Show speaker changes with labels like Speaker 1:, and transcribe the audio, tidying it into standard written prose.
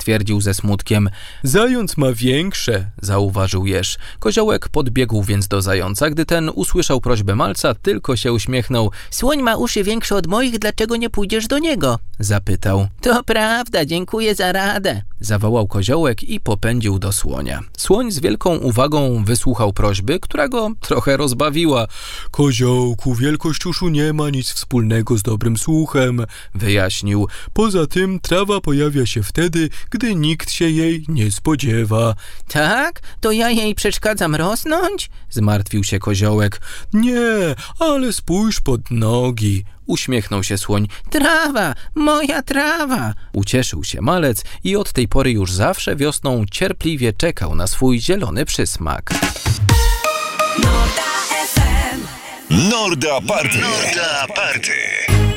Speaker 1: stwierdził ze smutkiem. Zając ma większe, zauważył jeż. Koziołek podbiegł więc do zająca. Gdy ten usłyszał prośbę malca, tylko się uśmiechnął. Słoń ma uszy większe od moich, dlaczego nie pójdziesz do niego? Zapytał. To prawda, dziękuję za radę, zawołał koziołek i popędził do słonia. Słoń z wielką uwagą wysłuchał prośby, która go trochę rozbawiła. Koziołku, wielkość uszu nie ma nic wspólnego z dobrym słuchem, wyjaśnił. Poza tym trawa pojawia się wtedy, gdy nikt się jej nie spodziewa. Tak? To ja jej przeszkadzam rosnąć? Zmartwił się koziołek. Nie, ale spójrz pod nogi. Uśmiechnął się słoń. Trawa, moja trawa! Ucieszył się malec i od tej pory już zawsze wiosną cierpliwie czekał na swój zielony przysmak.
Speaker 2: Norda FM. Norda Party. Norda Party.